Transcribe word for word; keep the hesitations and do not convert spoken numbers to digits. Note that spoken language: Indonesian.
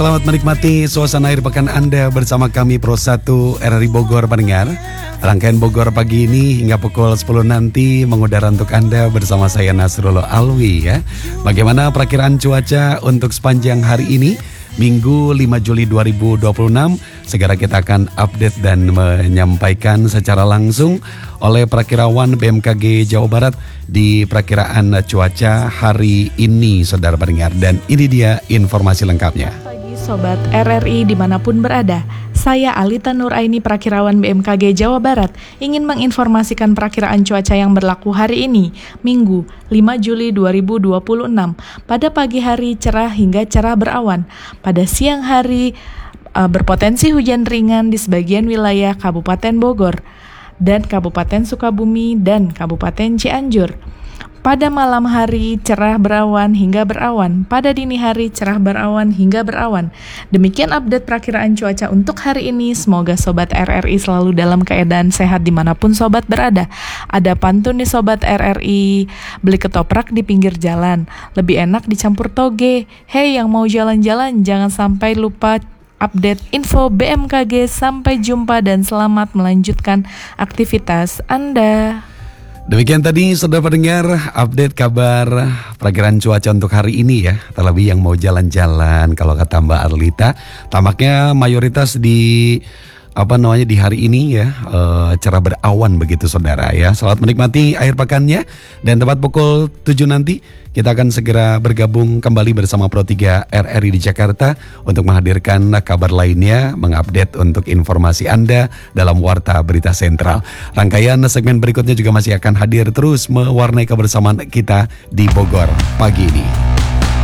Selamat menikmati suasana akhir pekan Anda bersama kami Pro satu R R I Bogor pendengar. Rangkaian Bogor pagi ini hingga pukul sepuluh nanti mengudara untuk Anda bersama saya Nasrullah Alwi ya. Bagaimana perakiraan cuaca untuk sepanjang hari ini? Minggu lima Juli dua ribu dua puluh enam. Segera kita akan update dan menyampaikan secara langsung oleh perakirawan B M K G Jawa Barat di perakiraan cuaca hari ini, saudara pendengar. Dan ini dia informasi lengkapnya. Sobat R R I dimanapun berada, saya Alita Nuraini, perakirawan B M K G Jawa Barat, ingin menginformasikan perakiraan cuaca yang berlaku hari ini, Minggu lima Juli dua ribu dua puluh enam. Pada pagi hari cerah hingga cerah berawan. Pada siang hari uh, berpotensi hujan ringan di sebagian wilayah Kabupaten Bogor dan Kabupaten Sukabumi dan Kabupaten Cianjur. Pada malam hari cerah berawan hingga berawan, pada dini hari cerah berawan hingga berawan. Demikian update perakiraan cuaca untuk hari ini. Semoga Sobat R R I selalu dalam keadaan sehat dimanapun Sobat berada. Ada pantun nih Sobat R R I, beli ketoprak di pinggir jalan, lebih enak dicampur toge. Hei yang mau jalan-jalan, jangan sampai lupa update info B M K G. Sampai jumpa dan selamat melanjutkan aktivitas Anda. Demikian tadi saudara pendengar update kabar perakiraan cuaca untuk hari ini ya. Terlebih yang mau jalan-jalan, kalau kata Mbak Arlita, tampaknya mayoritas di apa namanya di hari ini ya e, cerah berawan begitu saudara ya. Selamat menikmati akhir pekannya, dan tepat pukul tujuh nanti kita akan segera bergabung kembali bersama Pro tiga R R I di Jakarta untuk menghadirkan kabar lainnya, mengupdate untuk informasi Anda dalam Warta Berita Sentral. Rangkaian segmen berikutnya juga masih akan hadir terus mewarnai kebersamaan kita di Bogor pagi ini.